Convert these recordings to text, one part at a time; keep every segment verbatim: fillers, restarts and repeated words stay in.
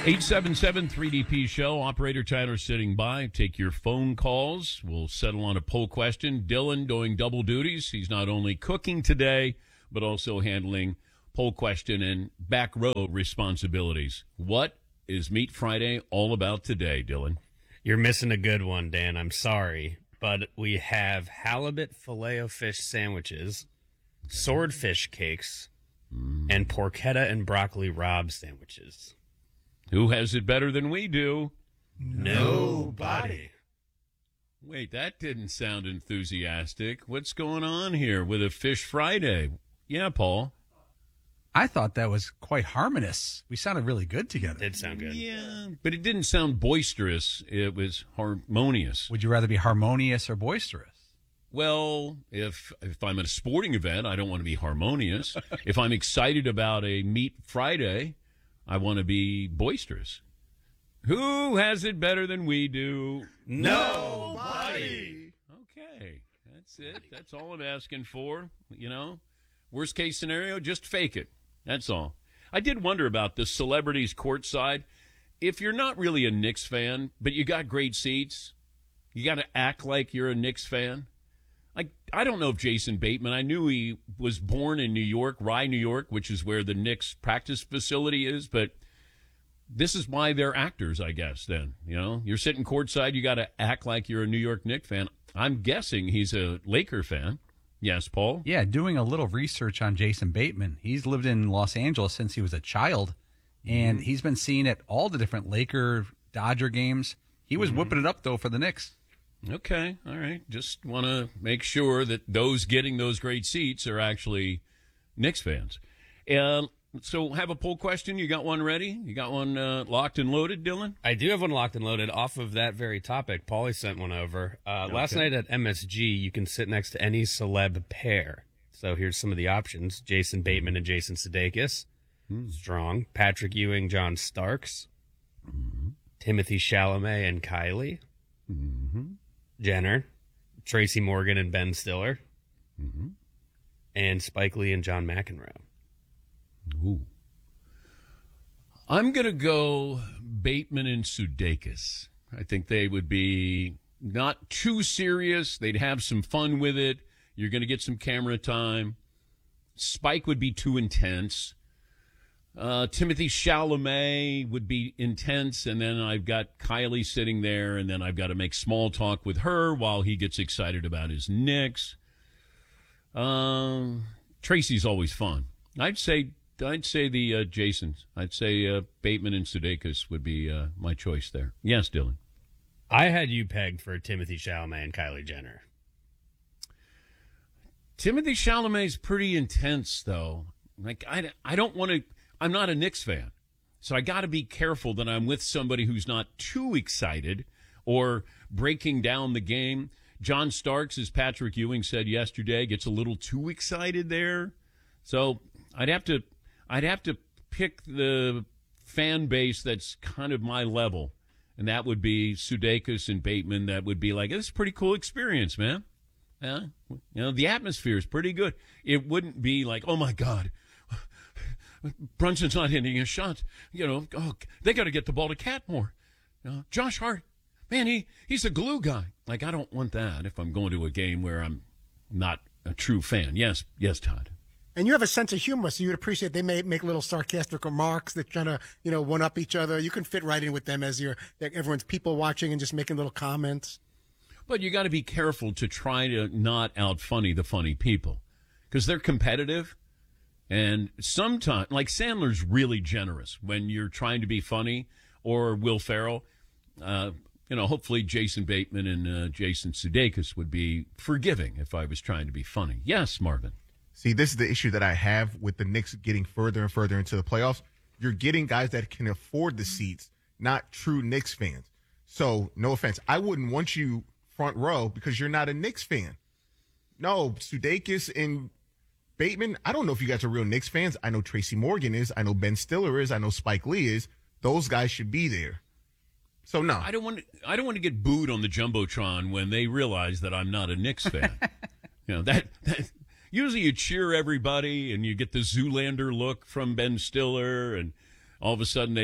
eight seven seven three D P show. Operator Tyler sitting by. Take your phone calls. We'll settle on a poll question. Dylan doing double duties. He's not only cooking today, but also handling poll question and back row responsibilities. What is Meat Friday all about today, Dylan? You're missing a good one, Dan. I'm sorry. But we have halibut filet-o-fish sandwiches, swordfish cakes, mm. and porchetta and broccoli rabe sandwiches. Who has it better than we do? Nobody. Wait, that didn't sound enthusiastic. What's going on here with a Fish Friday? Yeah, Paul. I thought that was quite harmonious. We sounded really good together. It did sound good. Yeah, but it didn't sound boisterous. It was harmonious. Would you rather be harmonious or boisterous? Well, if if I'm at a sporting event, I don't want to be harmonious. If I'm excited about a Meat Friday, I want to be boisterous. Who has it better than we do? Nobody. Okay, that's it. That's all I'm asking for. You know, worst case scenario, just fake it. That's all. I did wonder about the celebrities courtside. If you're not really a Knicks fan, but you got great seats, you got to act like you're a Knicks fan. Like, I don't know if Jason Bateman, I knew he was born in New York, Rye, New York, which is where the Knicks practice facility is, but this is why they're actors, I guess, then. You know, you're sitting courtside, you got to act like you're a New York Knicks fan. I'm guessing he's a Laker fan. Yes, Paul? Yeah, doing a little research on Jason Bateman. He's lived in Los Angeles since he was a child, and mm-hmm. he's been seen at all the different Laker, Dodger games. He was mm-hmm. whipping it up, though, for the Knicks. Okay, all right. Just want to make sure that those getting those great seats are actually Knicks fans. Uh, so have a poll question. You got one ready? You got one uh, locked and loaded, Dylan? I do have one locked and loaded off of that very topic. Paulie sent one over. Uh, okay. Last night at M S G, you can sit next to any celeb pair. So here's some of the options. Jason Bateman and Jason Sudeikis. Hmm. Strong. Patrick Ewing, John Starks. Mm-hmm. Timothy Chalamet and Kylie. Mm-hmm. Jenner, Tracy Morgan and Ben Stiller, mm-hmm. and Spike Lee and John McEnroe. Ooh. I'm going to go Bateman and Sudeikis. I think they would be not too serious. They'd have some fun with it. You're going to get some camera time. Spike would be too intense. Uh, Timothy Chalamet would be intense, and then I've got Kylie sitting there, and then I've got to make small talk with her while he gets excited about his Knicks. Um, Tracy's always fun. I'd say I'd say the uh, Jasons. I'd say uh, Bateman and Sudeikis would be uh, my choice there. Yes, Dylan. I had you pegged for Timothy Chalamet and Kylie Jenner. Timothy Chalamet's pretty intense, though. Like I, I don't want to. I'm not a Knicks fan, so I got to be careful that I'm with somebody who's not too excited or breaking down the game. John Starks, as Patrick Ewing said yesterday, gets a little too excited there. So I'd have to, I'd have to pick the fan base that's kind of my level, and that would be Sudeikis and Bateman. That would be like, it's a pretty cool experience, man. Yeah, you know, the atmosphere is pretty good. It wouldn't be like, oh my God, Brunson's not hitting his shots. You know, oh, they got to get the ball to Catmore. Uh, Josh Hart, man, he, he's a glue guy. Like, I don't want that if I'm going to a game where I'm not a true fan. Yes, yes, Todd. And you have a sense of humor, so you'd appreciate they may make little sarcastic remarks. They're trying to, you know, one up each other. You can fit right in with them as you're like, everyone's people watching and just making little comments. But you got to be careful to try to not out funny the funny people because they're competitive. And sometimes, like Sandler's really generous when you're trying to be funny, or Will Ferrell. Uh, you know, hopefully Jason Bateman and uh, Jason Sudeikis would be forgiving if I was trying to be funny. Yes, Marvin. See, this is the issue that I have with the Knicks getting further and further into the playoffs. You're getting guys that can afford the seats, not true Knicks fans. So, no offense, I wouldn't want you front row because you're not a Knicks fan. No, Sudeikis and Bateman, I don't know if you guys are real Knicks fans. I know Tracy Morgan is. I know Ben Stiller is. I know Spike Lee is. Those guys should be there. So, no. I don't want to, I don't want to get booed on the Jumbotron when they realize that I'm not a Knicks fan. you know, that, that usually you cheer everybody and you get the Zoolander look from Ben Stiller, and all of a sudden they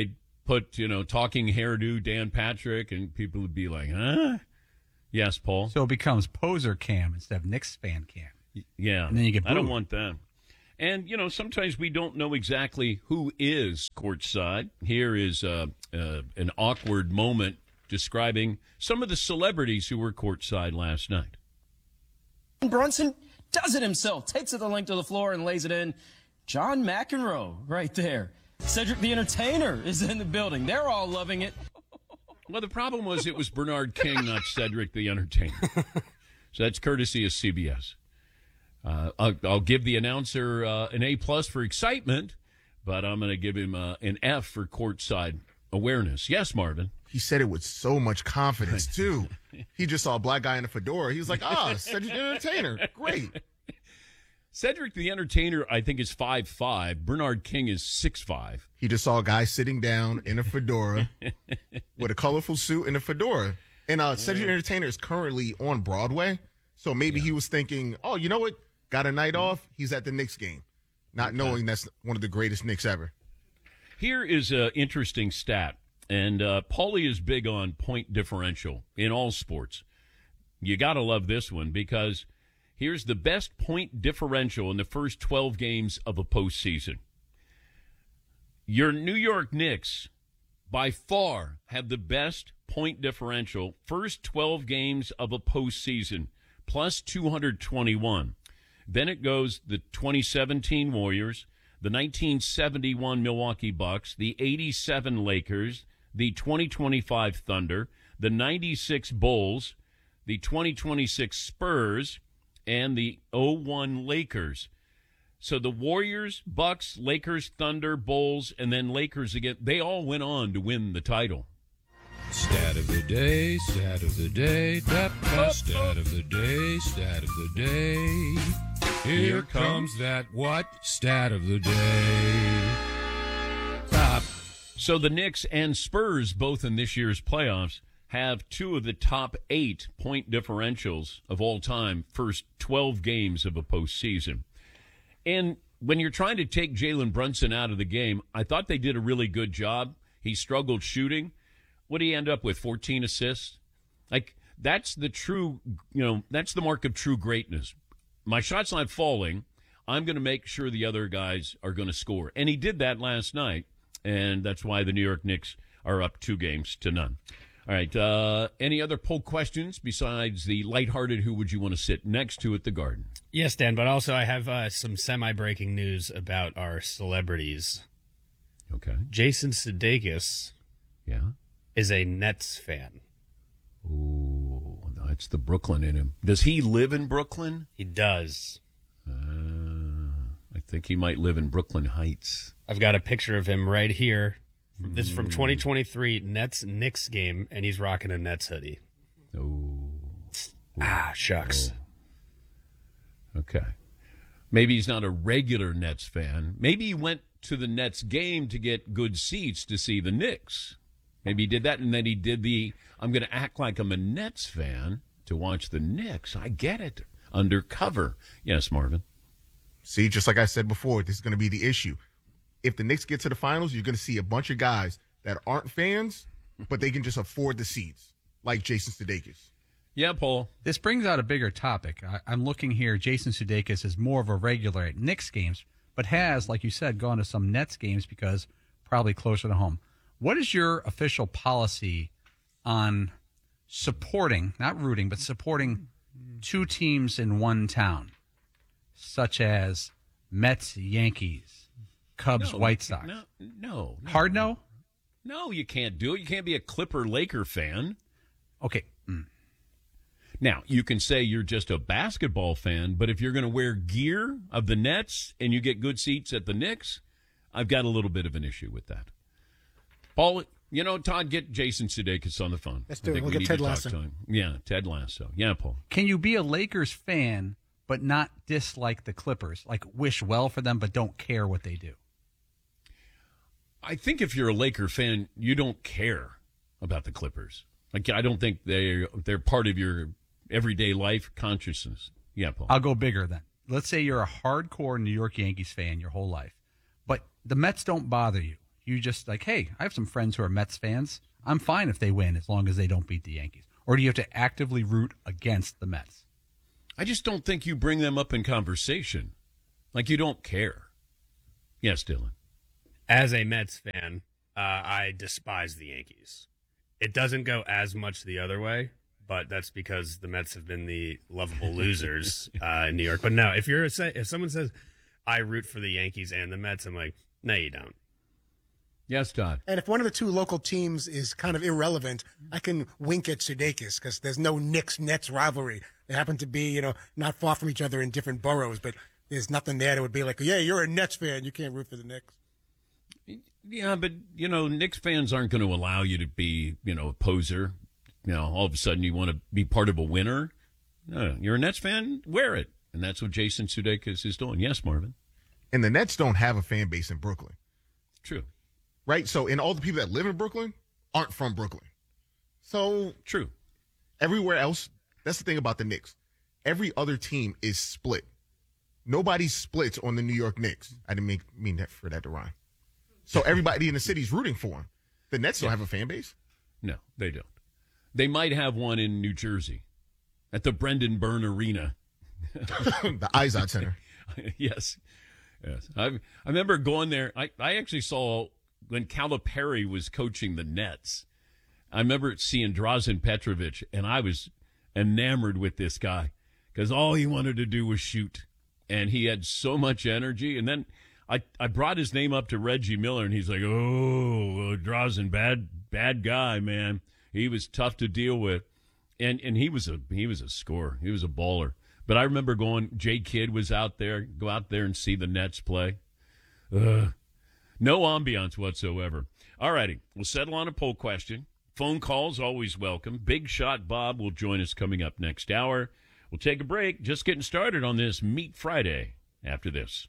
put, you know, talking hairdo Dan Patrick, and people would be like, huh? Yes, Paul. So it becomes poser cam instead of Knicks fan cam. Yeah. And then you get I don't booed. want that. And, you know, sometimes we don't know exactly who is courtside. Here is uh, uh, an awkward moment describing some of the celebrities who were courtside last night. Brunson does it himself, takes it the length of the floor and lays it in. John McEnroe right there. Cedric the Entertainer is in the building. They're all loving it. Well, the problem was it was Bernard King, not Cedric the Entertainer. So that's courtesy of C B S. Uh, I'll, I'll give the announcer uh, an A plus for excitement, but I'm going to give him uh, an F for courtside awareness. Yes, Marvin. He said it with so much confidence, too. He just saw a black guy in a fedora. He was like, ah, Cedric the Entertainer. Great. Cedric the Entertainer, I think, is five five. Bernard King is six five. He just saw a guy sitting down in a fedora with a colorful suit and a fedora. And uh, Cedric the Entertainer is currently on Broadway. So maybe yeah. he was thinking, oh, you know what? Got a night off. He's at the Knicks game, not okay. knowing that's one of the greatest Knicks ever. Here is an interesting stat. And uh, Paulie is big on point differential in all sports. You got to love this one because here's the best point differential in the first twelve games of a postseason. Your New York Knicks, by far, have the best point differential first twelve games of a postseason, plus two hundred twenty-one. Then it goes the twenty seventeen Warriors, the nineteen seventy-one Milwaukee Bucks, the eighty-seven Lakers, the twenty twenty-five Thunder, the ninety-six Bulls, the twenty twenty-six Spurs, and the oh one Lakers. So the Warriors, Bucks, Lakers, Thunder, Bulls, and then Lakers again, they all went on to win the title. Stat of the day, stat of the day, da, da, stat of the day, stat of the day. Here, Here comes that what? Stat of the day. Stop. So the Knicks and Spurs, both in this year's playoffs, have two of the top eight point differentials of all time, first twelve games of a postseason. And when you're trying to take Jalen Brunson out of the game, I thought they did a really good job. He struggled shooting. What did he end up with, fourteen assists? Like, that's the true, you know, that's the mark of true greatness. My shot's not falling. I'm going to make sure the other guys are going to score. And he did that last night, and that's why the New York Knicks are up two games to none. All right, uh, any other poll questions besides the lighthearted who would you want to sit next to at the Garden? Yes, Dan, but also I have uh, some semi-breaking news about our celebrities. Okay. Jason Sudeikis yeah. is a Nets fan. Ooh, that's the Brooklyn in him. Does he live in Brooklyn? He does. Uh, I think he might live in Brooklyn Heights. I've got a picture of him right here. This is from twenty twenty-three Nets Knicks game, and he's rocking a Nets hoodie. Oh. Ah, shucks. Oh. Okay. Maybe he's not a regular Nets fan. Maybe he went to the Nets game to get good seats to see the Knicks. Maybe he did that, and then he did the, I'm going to act like I'm a Nets fan to watch the Knicks. I get it. Undercover. Yes, Marvin. See, just like I said before, this is going to be the issue. If the Knicks get to the finals, you're going to see a bunch of guys that aren't fans, but they can just afford the seats, like Jason Sudeikis. Yeah, Paul. This brings out a bigger topic. I, I'm looking here. Jason Sudeikis is more of a regular at Knicks games, but has, like you said, gone to some Nets games because probably closer to home. What is your official policy on supporting, not rooting, but supporting two teams in one town, such as Mets, Yankees, Cubs, no, White Sox? No, no, no. Hard no? No, you can't do it. You can't be a Clipper-Laker fan. Okay. Mm. Now, you can say you're just a basketball fan, but if you're going to wear gear of the Nets and you get good seats at the Knicks, I've got a little bit of an issue with that. Paul, you know, Todd, get Jason Sudeikis on the phone. Let's do I it. think We'll we get need Ted to talk Lasso. to him. Yeah, Ted Lasso. Yeah, Paul. Can you be a Lakers fan but not dislike the Clippers? Like, wish well for them but don't care what they do? I think if you're a Laker fan, you don't care about the Clippers. Like, I don't think they're, they're part of your everyday life consciousness. Yeah, Paul. I'll go bigger then. Let's say you're a hardcore New York Yankees fan your whole life, but the Mets don't bother you. You just like, hey, I have some friends who are Mets fans. I'm fine if they win as long as they don't beat the Yankees. Or do you have to actively root against the Mets? I just don't think you bring them up in conversation. Like you don't care. Yes, Dylan. As a Mets fan, uh, I despise the Yankees. It doesn't go as much the other way, but that's because the Mets have been the lovable losers uh, in New York. But no, if you're a, if someone says I root for the Yankees and the Mets, I'm like, no, you don't. Yes, Todd. And if one of the two local teams is kind of irrelevant, I can wink at Sudeikis because there's no Knicks-Nets rivalry. They happen to be, you know, not far from each other in different boroughs, but there's nothing there that would be like, yeah, you're a Nets fan. You can't root for the Knicks. Yeah, but, you know, Knicks fans aren't going to allow you to be, you know, a poser. You know, all of a sudden you want to be part of a winner. No, you're a Nets fan, wear it. And that's what Jason Sudeikis is doing. Yes, Marvin? And the Nets don't have a fan base in Brooklyn. True. Right? So, and all the people that live in Brooklyn aren't from Brooklyn. So, True. Everywhere else, that's the thing about the Knicks. Every other team is split. Nobody splits on the New York Knicks. I didn't make, mean that for that to rhyme. So everybody in the city's rooting for them. The Nets don't Yeah. have a fan base. No, they don't. They might have one in New Jersey at the Brendan Byrne Arena. The Izod Center. yes. Yes. I, I remember going there. I, I actually saw when Calipari was coaching the Nets. I remember seeing Drazen Petrovic, and I was enamored with this guy because all he wanted to do was shoot. And he had so much energy. And then I, I brought his name up to Reggie Miller, and he's like, oh, Drazen, bad bad guy, man. He was tough to deal with. And and he was a he was a scorer. He was a baller. But I remember going, Jay Kidd was out there, go out there and see the Nets play. Ugh. No ambiance whatsoever. All righty, we'll settle on a poll question. Phone calls, always welcome. Big Shot Bob will join us coming up next hour. We'll take a break, just getting started on this Meat Friday after this.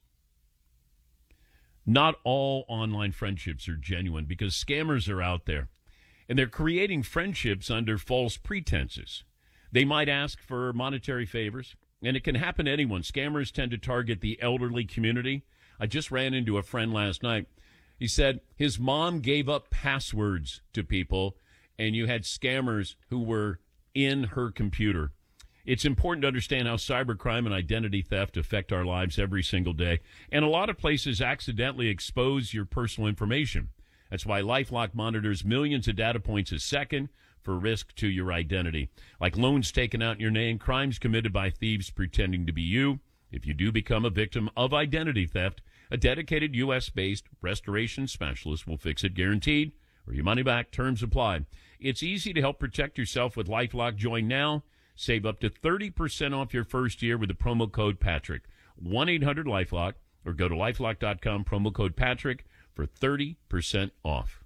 Not all online friendships are genuine because scammers are out there, and they're creating friendships under false pretenses. They might ask for monetary favors, and it can happen to anyone. Scammers tend to target the elderly community. I just ran into a friend last night. He said his mom gave up passwords to people, and you had scammers who were in her computer. It's important to understand how cybercrime and identity theft affect our lives every single day. And a lot of places accidentally expose your personal information. That's why LifeLock monitors millions of data points a second for risk to your identity. Like loans taken out in your name, crimes committed by thieves pretending to be you. If you do become a victim of identity theft, a dedicated U S-based restoration specialist will fix it guaranteed, or your money back. Terms apply. It's easy to help protect yourself with LifeLock. Join now. Save up to thirty percent off your first year with the promo code Patrick. one eight hundred LifeLock or go to lifelock dot com, promo code Patrick for thirty percent off.